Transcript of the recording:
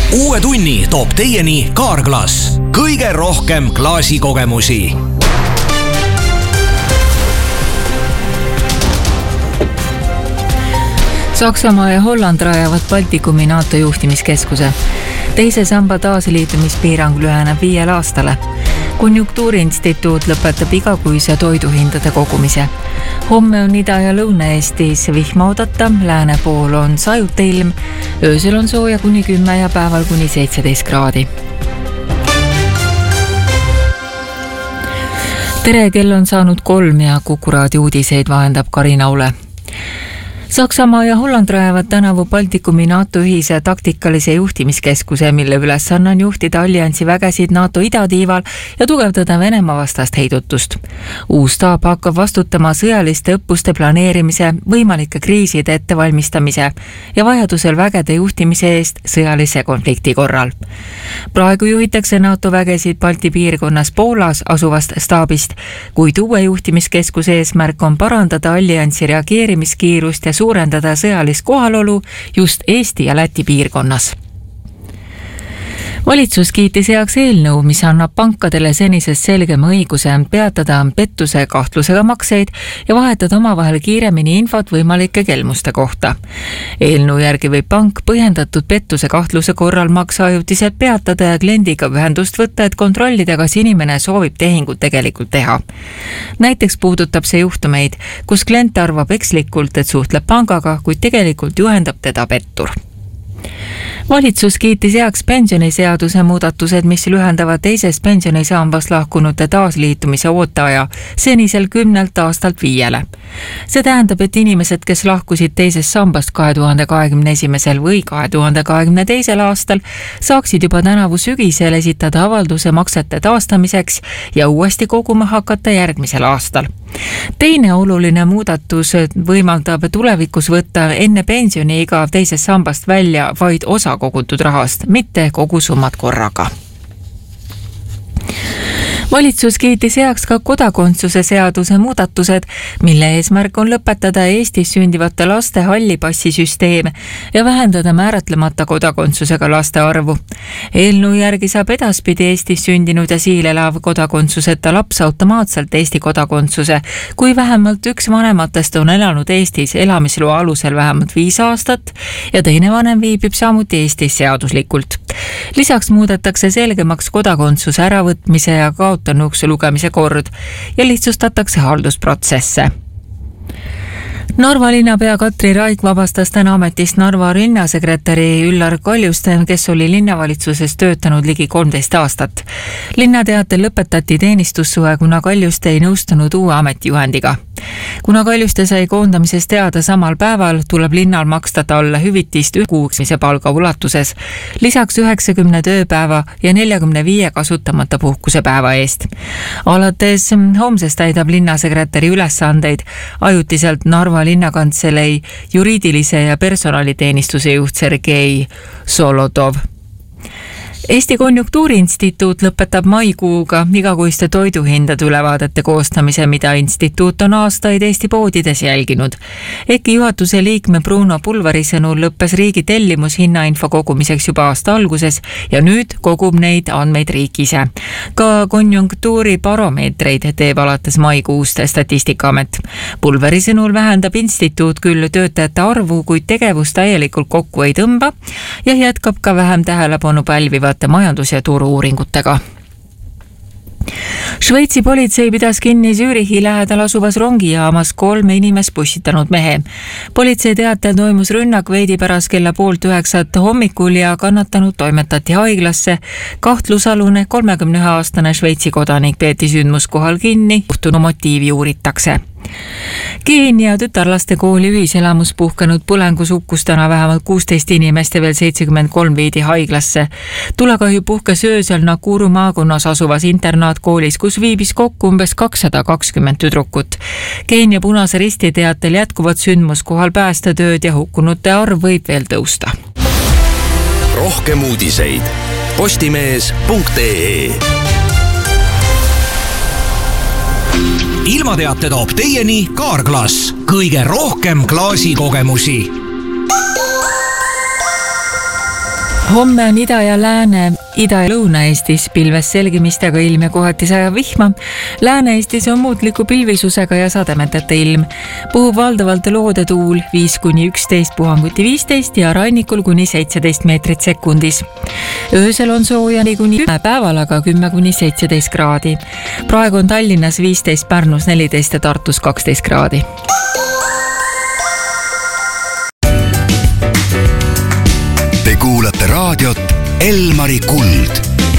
Uue tunni toob teieni Carglass. Kõige rohkem klaasikogemusi. Saksamaa ja Holland rajavad Baltikumi NATO juhtimiskeskuse. Teise samba taasliitumispiirang lüheneb 5 aastale. Konjunktuuriinstituut lõpetab igakuise toiduhindade kogumise. Homme on Ida- ja Lõuna-Eestis vihma oodata, lääne pool on sajuta ilm, öösel on sooja kuni 10 ja päeval kuni 17 kraadi. Tere, kell on saanud 3 ja Kuku Raadio uudiseid vahendab Karina Ule. Saksamaa ja Holland rajavad tänavu Baltikumi NATO ühise taktikalise juhtimiskeskuse, mille ülesanne on juhtida alliansi vägesid NATO idatiival ja tugevdada Venemaa vastast heidutust. Uus staap hakkab vastutama sõjaliste õppuste planeerimise, võimalike kriiside ettevalmistamise ja vajadusel vägede juhtimise eest sõjalise konflikti korral. Praegu juhitakse NATO vägesid Balti piirkonnas Poolas asuvast staabist, kuid uue juhtimiskeskuse eesmärk on parandada alliansi reageerimiskiirust ja suurendada sõjalist kohalolu just Eesti ja Läti piirkonnas. Valitsus kiitis heaks eelnõu, mis annab pankadele senisest selgema õiguse peatada pettuse kahtlusega makseid ja vahetada omavahel kiiremini infot võimalike kelmuste kohta. Eelnõu järgi võib pank põhjendatud pettuse kahtluse korral makse ajutiselt peatada ja kliendiga ühendust võtta, et kontrollida, kas inimene soovib tehingut tegelikult teha. Näiteks puudutab see juhtumeid, kus klient arvab ekslikult, et suhtleb pangaga, kuid tegelikult juhendab teda pettur. Valitsus kiitis heaks pensioniseaduse muudatused, mis lühendavad teisest pensionisambast lahkunute taasliitumise ooteaja senisel 10 aastalt 5. See tähendab, et inimesed, kes lahkusid teisest sambast 2021. või 2022. aastal, saaksid juba tänavu sügisel esitada avalduse maksete taastamiseks ja uuesti koguma hakata järgmisel aastal. Teine oluline muudatus võimaldab tulevikus võtta enne pensioniiga teisest sambast välja vaid osa kogutud rahast, mitte kogu summat korraga. Valitsus kiitis heaks ka kodakondsuse seaduse muudatused, mille eesmärk on lõpetada Eestis sündivate laste hallipassisüsteem ja vähendada määratlemata kodakondsusega laste arvu. Eelnõu järgi saab edaspidi Eestis sündinud ja siil elav kodakondsuseta laps automaatselt Eesti kodakondsuse, kui vähemalt üks vanematest on elanud Eestis elamisloa alusel vähemalt 5 aastat ja teine vanem viibib samuti Eestis seaduslikult. Lisaks muudetakse selgemaks kodakondsuse äravõtmise ja kaotanuks lugemise kord ja lihtsustatakse haldusprotsesse. Narva linnapea Katri Raik vabastas täna ametist Narva linnasekretäri Üllar Kaljuste, kes oli linnavalitsuses töötanud ligi 13 aastat. Linna teatel lõpetati teenistussuhe, kuna Kaljuste ei nõustunud uue ametijuhendiga. Kuna Kaljuste sai koondamisest teada samal päeval, tuleb linnal maksta talle hüvitist kuumise palga ulatuses, lisaks 90 tööpäeva ja 45 kasutamata puhkusepäeva eest. Alates homsest täidab linnasekretäri ülesandeid ajutiselt Narva linnakantselei juriidilise ja personaliteenistuse juht Sergei Solotov. Eesti Konjunktuuriinstituut lõpetab maikuuga igakuiste toiduhindade ülevaadete koostamise, mida instituut on aastaid Eesti poodides jälginud. EKI juhatuse liikme Bruno Pulvari sõnul lõppes riigi tellimus hinnainfo kogumiseks juba aasta alguses ja nüüd kogub neid andmeid riik ise. Ka konjunktuuribaromeetreid teeb alates maikuust Statistikaamet. Pulvari sõnul vähendab instituut küll töötajate arvu, kuid tegevust täielikult kokku ei tõmba ja jätkab ka vähem tähelepanu pälvivat majandus- ja turu-uuringutega. Šveitsi politsei pidas kinni Zürichi lähedal asuvas rongijaamas 3 inimest bussitanud mehe. Politsei teatel toimus rünnak veidi pärast kella 8:30 hommikul ja kannatanud toimetati haiglasse. Kahtlusalune 31-aastane Šveitsi kodanik peeti sündmuskohal kinni, juhtunu motiivi uuritakse. Keenia tütarlaste kooli ühiselamus puhkenud põlengus hukkus täna vähemalt 16 inimest ja veel 73 viidi haiglasse. Tulekahju puhkes öösel Nakuru maakonnas asuvas internaatkoolis, kus viibis kokku umbes 220 tüdrukut. Keenia Punase Risti teatel jätkuvad sündmuskohal päästetööd ja hukkunute arv võib veel tõusta. Rohkem uudiseid postimees.ee. Ilmateate toob teieni Carglass. Kõige rohkem klaasikogemusi. Homme on Ida- ja Lääne-, Ida- ja Lõuna-Eestis pilves selgimistega ilm ja kohati sajab vihma. Lääne-Eestis on muutliku pilvisusega ja sademeteta ilm. Puhub valdavalt loodetuul 5-11, puhanguti 15 ja rannikul kuni 17 meetrit sekundis. Öösel on sooja kuni 10, päeval aga 10-17 kraadi. Praegu on Tallinnas 15, Pärnus 14 ja Tartus 12 kraadi. Te kuulate raadiot Elmari Kuld.